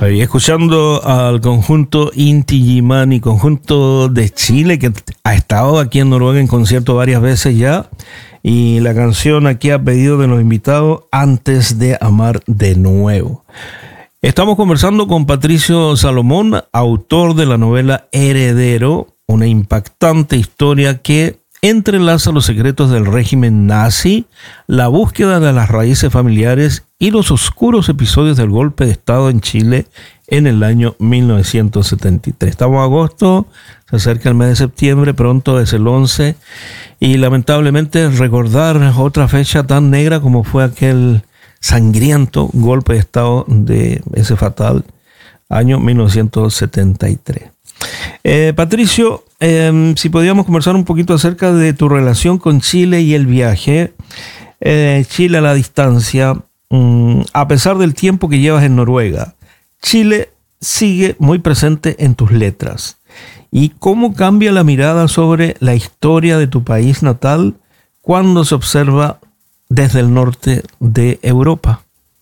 Y escuchando al conjunto Inti Illimani, conjunto de Chile que ha estado aquí en Noruega en concierto varias veces ya, y la canción aquí a pedido de los invitados, Antes de amar de nuevo. Estamos conversando con Patricio Salomón, autor de la novela Heredero, una impactante historia que entrelaza los secretos del régimen nazi, la búsqueda de las raíces familiares y los oscuros episodios del golpe de Estado en Chile en el año 1973. Estamos en agosto, se acerca el mes de septiembre, pronto es el 11, y lamentablemente recordar otra fecha tan negra como fue aquel sangriento golpe de Estado de ese fatal año 1973. Patricio, si podíamos conversar un poquito acerca de tu relación con Chile y el viaje. Chile a la distancia, a pesar del tiempo que llevas en Noruega, Chile sigue muy presente en tus letras. ¿Y cómo cambia la mirada sobre la historia de tu país natal cuando se observa desde el norte de Europa?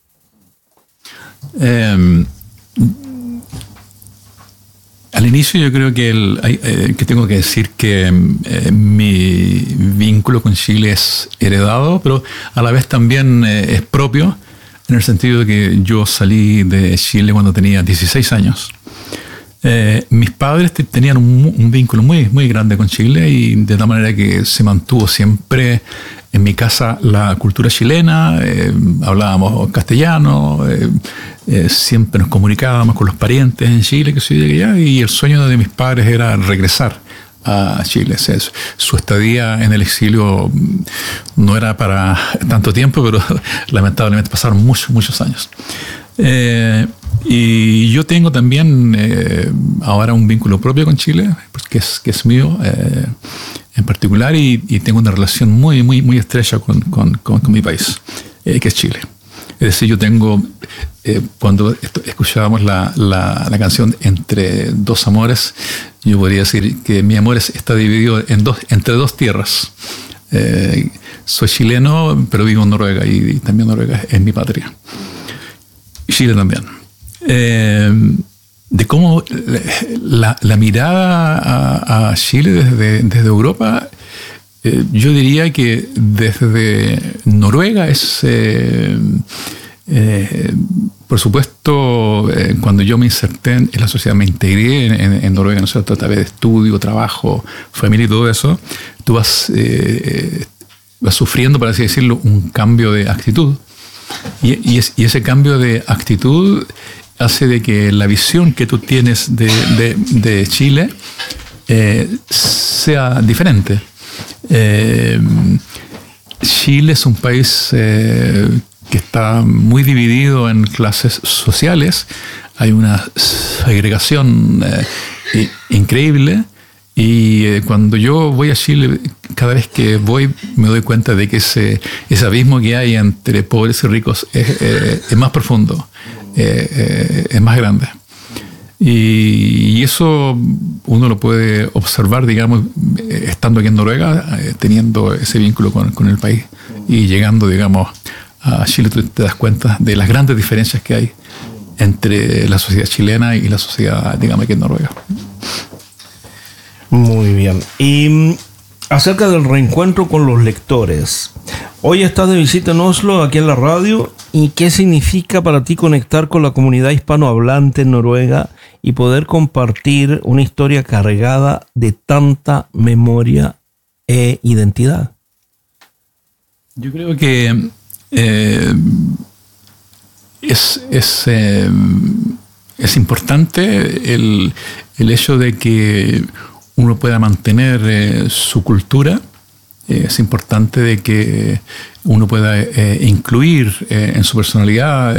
Al inicio yo creo que tengo que decir que mi vínculo con Chile es heredado, pero a la vez también es propio, en el sentido de que yo salí de Chile cuando tenía 16 años. Mis padres tenían un vínculo muy, muy grande con Chile, y de tal manera que se mantuvo siempre en mi casa la cultura chilena, hablábamos castellano, siempre nos comunicábamos con los parientes en Chile, que soy de allá, y el sueño de mis padres era regresar a Chile. O sea, su estadía en el exilio no era para tanto tiempo, pero lamentablemente pasaron muchos años. Y yo tengo también ahora un vínculo propio con Chile, que es mío en particular, y tengo una relación muy estrecha con mi país, que es Chile. Es decir, yo tengo, cuando escuchábamos la canción Entre dos amores, yo podría decir que mi amor está dividido entre dos tierras. Soy chileno, pero vivo en Noruega, y también Noruega es mi patria. Y Chile también. De cómo la mirada a Chile desde Europa, yo diría que desde Noruega es, por supuesto, cuando yo me inserté en la sociedad, me integré en Noruega, ¿no es cierto?, a través de estudio, trabajo, familia y todo eso, tú vas sufriendo, por así decirlo, un cambio de actitud. Y ese cambio de actitud hace de que la visión que tú tienes de Chile sea diferente. Chile es un país que está muy dividido en clases sociales. Hay una segregación increíble. Y cuando yo voy a Chile, cada vez que voy me doy cuenta de que ese abismo que hay entre pobres y ricos es más profundo, es más grande. Y eso uno lo puede observar, digamos, estando aquí en Noruega, teniendo ese vínculo con el país, y llegando, digamos, a Chile, tú te das cuenta de las grandes diferencias que hay entre la sociedad chilena y la sociedad, digamos, aquí en Noruega. Muy bien. Y acerca del reencuentro con los lectores, hoy estás de visita en Oslo, aquí en la radio, ¿y qué significa para ti conectar con la comunidad hispanohablante en Noruega y poder compartir una historia cargada de tanta memoria e identidad? Yo creo que es importante el hecho de que uno pueda mantener su cultura. Es importante de que uno pueda incluir en su personalidad,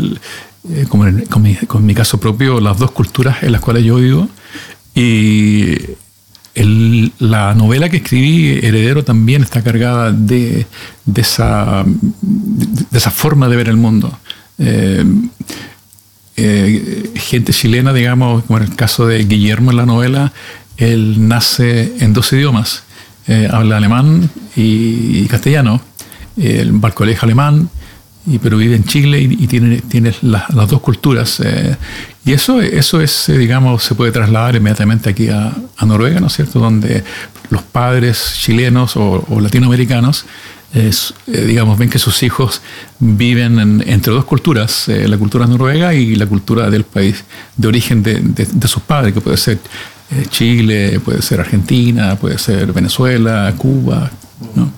con mi caso propio, las dos culturas en las cuales yo vivo. Y la novela que escribí, Heredero, también está cargada de esa forma de ver el mundo. Gente chilena, digamos, como en el caso de Guillermo en la novela, él nace en dos idiomas, habla alemán y castellano, va al colegio alemán pero vive en Chile y tiene las dos culturas. Y eso es, digamos, se puede trasladar inmediatamente aquí a Noruega, ¿no es cierto?, donde los padres chilenos o latinoamericanos, digamos, ven que sus hijos viven entre dos culturas, la cultura noruega y la cultura del país de origen de sus padres, que puede ser Chile, puede ser Argentina, puede ser Venezuela, Cuba, ¿no?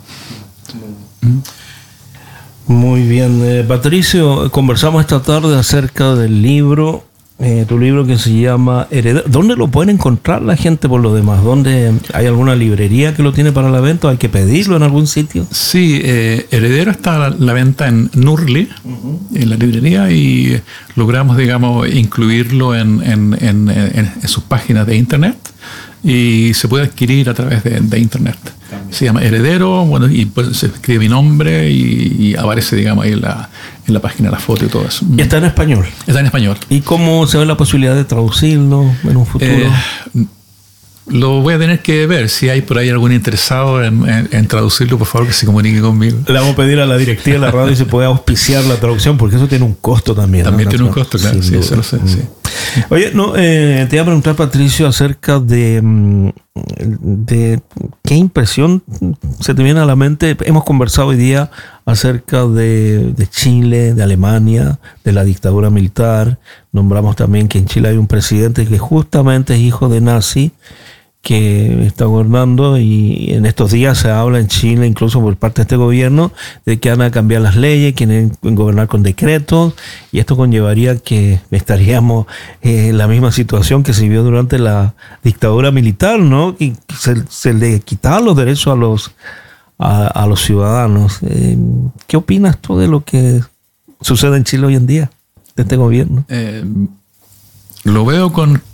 Muy bien, Patricio, conversamos esta tarde acerca del libro, tu libro que se llama Heredero. ¿Dónde lo pueden encontrar la gente por lo demás? ¿Dónde hay alguna librería que lo tiene para la venta? ¿Hay que pedirlo en algún sitio? Sí, Heredero está a la venta en Nurli, en la librería, y logramos, digamos, incluirlo en sus páginas de internet, y se puede adquirir a través de internet. Se llama Heredero, bueno, y pues se escribe mi nombre y aparece, digamos, ahí en la página la foto y todo eso. ¿Y está en español? Está en español. ¿Y cómo se ve la posibilidad de traducirlo en un futuro? Lo voy a tener que ver. Si hay por ahí algún interesado en traducirlo, por favor, que se comunique conmigo. Le vamos a pedir a la directiva de la radio si puede auspiciar la traducción, porque eso tiene un costo también. También, ¿no? Tiene un costo, claro. Sí, eso lo sé, sí. Oye, te iba a preguntar, Patricio, acerca de qué impresión se te viene a la mente. Hemos conversado hoy día acerca de Chile, de Alemania, de la dictadura militar. Nombramos también que en Chile hay un presidente que justamente es hijo de nazi, que está gobernando, y en estos días se habla en Chile, incluso por parte de este gobierno, de que van a cambiar las leyes, quieren gobernar con decretos, y esto conllevaría que estaríamos en la misma situación que se vivió durante la dictadura militar, ¿no? Y se le quitaban los derechos a los ciudadanos. ¿Qué opinas tú de lo que sucede en Chile hoy en día, de este gobierno? Lo veo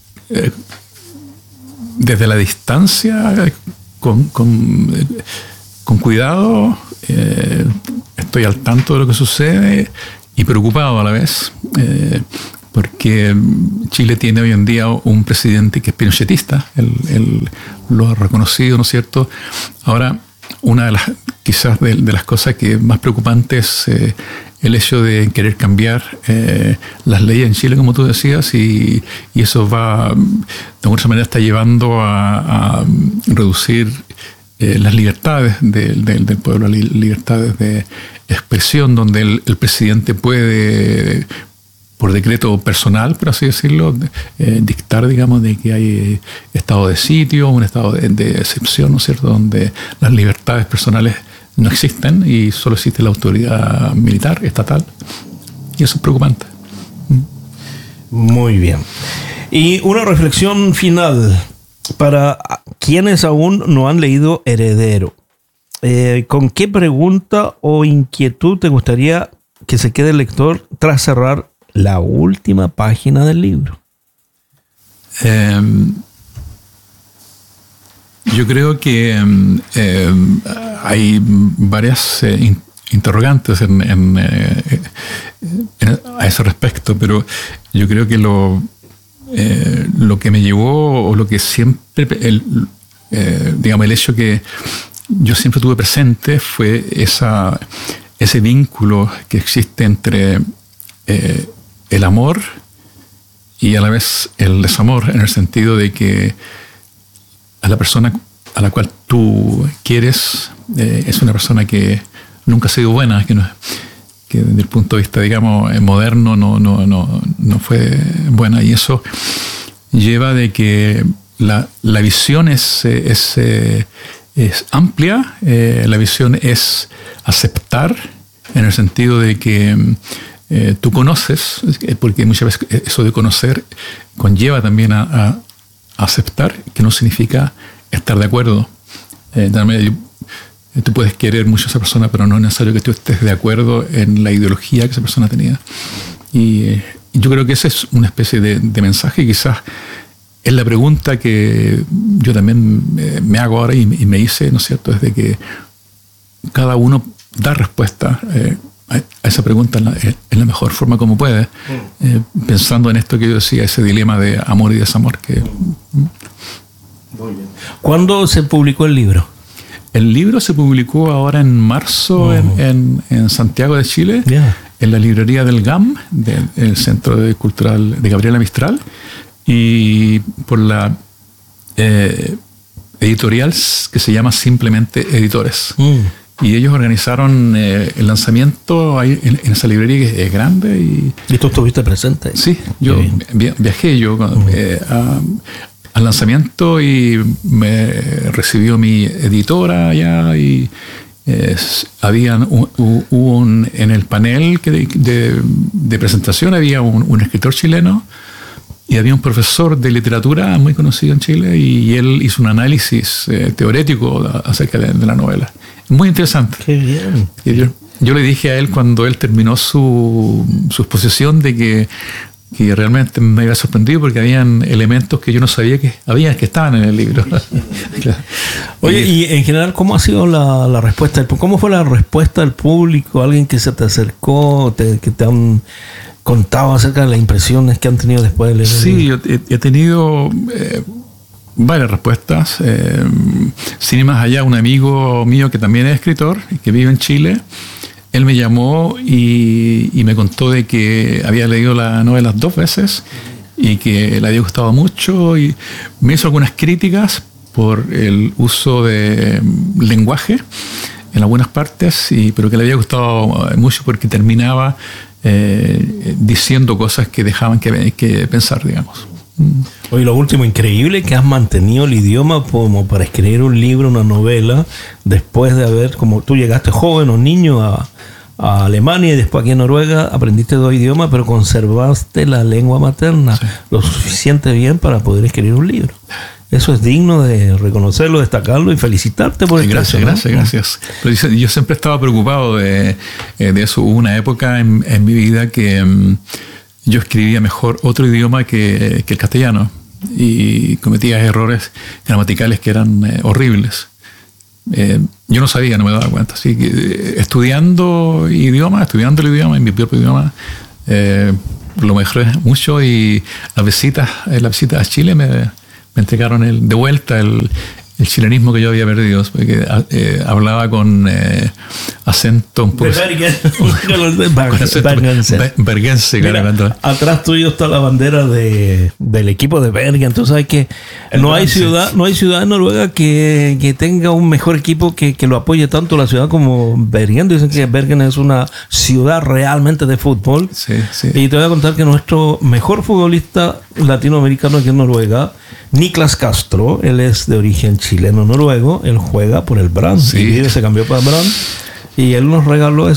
desde la distancia, con cuidado. Estoy al tanto de lo que sucede y preocupado a la vez, porque Chile tiene hoy en día un presidente que es pinochetista. Él lo ha reconocido, ¿no es cierto? Ahora, una de las, quizás de las cosas que más preocupante es el hecho de querer cambiar las leyes en Chile, como tú decías, y eso va, de alguna manera, está llevando a reducir las libertades del pueblo, las libertades de expresión, donde el presidente puede, por decreto personal, por así decirlo, dictar, digamos, de que hay estado de sitio, un estado de excepción, ¿no es cierto?, donde las libertades personales no existen y solo existe la autoridad militar, estatal, y eso es preocupante. Muy bien. Y una reflexión final para quienes aún no han leído Heredero. ¿Con qué pregunta o inquietud te gustaría que se quede el lector tras cerrar la última página del libro? Yo creo que hay varias interrogantes a ese respecto, pero yo creo que lo que me llevó, o lo que siempre, digamos, el hecho que yo siempre tuve presente fue ese vínculo que existe entre el amor y a la vez el desamor, en el sentido de que a la persona a la cual tú quieres es una persona que nunca ha sido buena, que desde el punto de vista, digamos, moderno no fue buena, y eso lleva de que la visión es amplia, la visión es aceptar, en el sentido de que tú conoces, porque muchas veces eso de conocer conlleva también a aceptar, que no significa estar de acuerdo. Tú puedes querer mucho a esa persona, pero no es necesario que tú estés de acuerdo en la ideología que esa persona tenía. Y yo creo que esa es una especie de mensaje. Quizás es la pregunta que yo también me hago ahora y me hice, ¿no es cierto?, es de que cada uno da respuesta a esa pregunta en la mejor forma como puede, pensando en esto que yo decía, ese dilema de amor y desamor. Muy bien. ¿Cuándo se publicó el libro? El libro se publicó ahora en marzo en Santiago de Chile, en la librería del GAM, del Centro Cultural de Gabriela Mistral, y por la editorial que se llama Simplemente Editores. Y ellos organizaron el lanzamiento ahí en esa librería que es grande. ¿Y tú estuviste presente? Sí, yo viajé al lanzamiento y me recibió mi editora allá y hubo en el panel de presentación había un escritor chileno y había un profesor de literatura muy conocido en Chile y él hizo un análisis teórico acerca de la novela. Muy interesante. Qué bien. Y yo le dije a él cuando él terminó su exposición de que realmente me había sorprendido porque habían elementos que yo no sabía que estaban en el libro. Claro. Oye, y en general, ¿cómo ha sido la respuesta? ¿Cómo fue la respuesta del público? ¿Alguien que se te acercó, que te han contado acerca de las impresiones que han tenido después de leer? Sí, yo he tenido varias respuestas. Sin ir más allá, un amigo mío que también es escritor, que vive en Chile, él me llamó y me contó de que había leído la novela 2 veces y que le había gustado mucho y me hizo algunas críticas por el uso de lenguaje en algunas partes, pero que le había gustado mucho porque terminaba diciendo cosas que dejaban que pensar, digamos. Oye, lo último, increíble que has mantenido el idioma como para escribir un libro, una novela, después de haber, como tú llegaste joven o niño a Alemania y después aquí en Noruega, aprendiste 2 idiomas, pero conservaste la lengua materna lo suficiente bien para poder escribir un libro. Eso es digno de reconocerlo, destacarlo y felicitarte por eso. Gracias. Pero yo siempre estaba preocupado de eso. Hubo una época en mi vida que yo escribía mejor otro idioma que el castellano y cometía errores gramaticales que eran horribles. Yo no sabía, no me daba cuenta. Así que estudiando el idioma, en mi propio idioma, lo mejoré mucho y las visitas a Chile me entregaron de vuelta el chilenismo que yo había perdido, porque hablaba con acento un poco... Bergense, claro. Atrás tuyo está la bandera del equipo de Bergen. Entonces hay que... No hay ciudad en Noruega que tenga un mejor equipo que lo apoye tanto la ciudad como Bergen. Dicen que Bergen es una ciudad realmente de fútbol. Sí. Y te voy a contar que nuestro mejor futbolista latinoamericano aquí en Noruega, Niklas Castro, él es de origen chileno-noruego, él juega por el Brann, y se cambió para Brann, y él nos regaló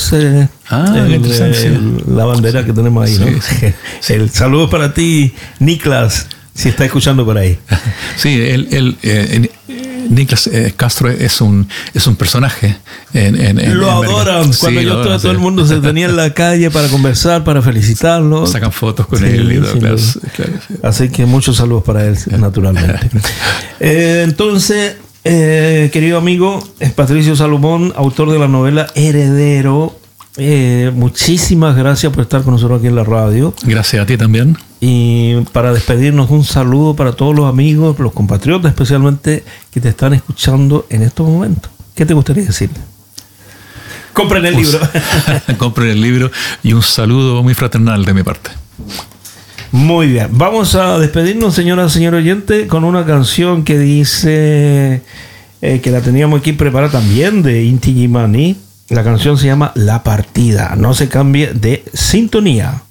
la bandera que tenemos ahí, ¿no? Sí. El saludo para ti, Niklas, si está escuchando por ahí. Sí, Niklas Castro es un personaje. Lo adoran. Cuando yo estaba, todo el mundo se tenía en la calle para conversar, para felicitarlo. Sacan fotos con él. Y todo, claro. Así que muchos saludos para él, naturalmente. Entonces, querido amigo, Patricio Salomón, autor de la novela Heredero. Muchísimas gracias por estar con nosotros aquí en la radio. Gracias a ti también. Y para despedirnos, un saludo para todos los amigos, los compatriotas especialmente, que te están escuchando en estos momentos. ¿Qué te gustaría decir? Compren el libro. Compren el libro y un saludo muy fraternal de mi parte. Muy bien. Vamos a despedirnos, señora oyente, con una canción que dice, que la teníamos aquí preparada también, de Inti Illimani. La canción se llama La Partida. No se cambie de sintonía.